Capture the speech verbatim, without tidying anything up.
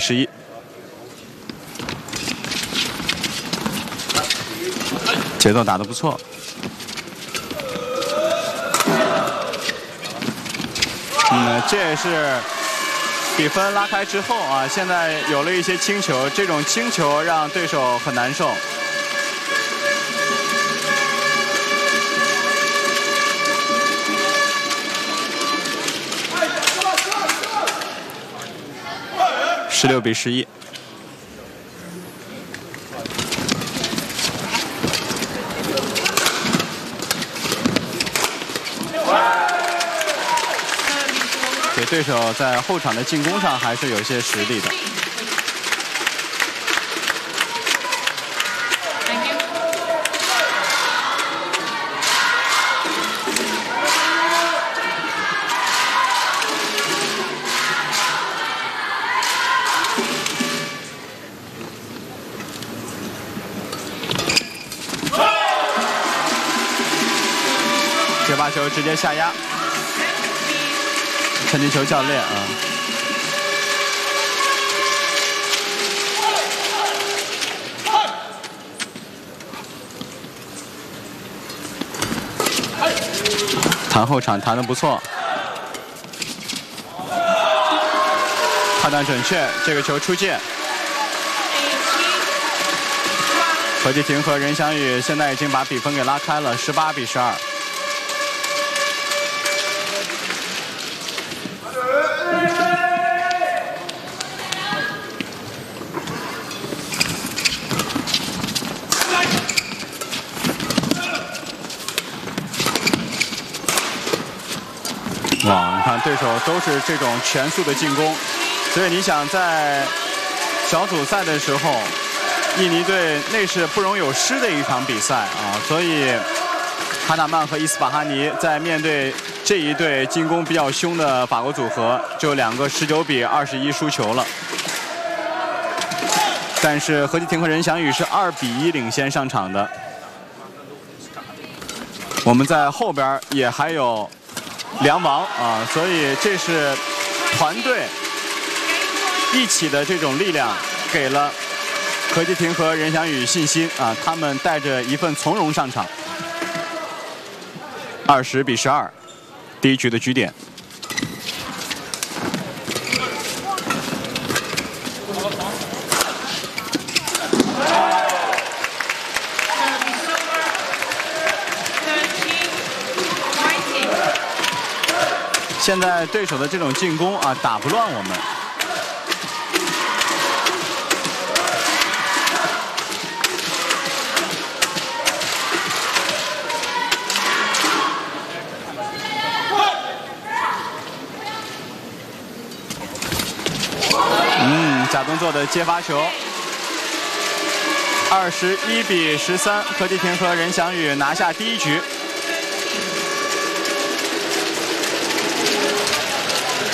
十一。节奏打得不错。嗯，这也是比分拉开之后啊，现在有了一些轻球，这种轻球让对手很难受。 十六比十一。对对手在后场的进攻上还是有些实力的。接发球直接下压，陈金球教练啊，弹后场弹得不错，判断准确，这个球出界。何继廷和任翔宇现在已经把比分给拉开了，十八比十二。 哇，你看对手都是这种全速的进攻，所以你想在小组赛的时候，印尼队那是不容有失的一场比赛啊，所以哈纳曼和伊斯法哈尼在面对这一队进攻比较凶的法国组合，就两个十九比二十一输球了。但是何继廷和任翔宇是二比一领先上场的。我们在后边也还有 梁王啊，所以这是团队一起的这种力量，给了何继廷和任翔宇信心啊，他们带着一份从容上场。二十比十二，第一局的局点。现在对手的这种进攻啊，打不乱我们。嗯，假动作的接发球。二十一比十三，何继廷和任翔宇拿下第一局。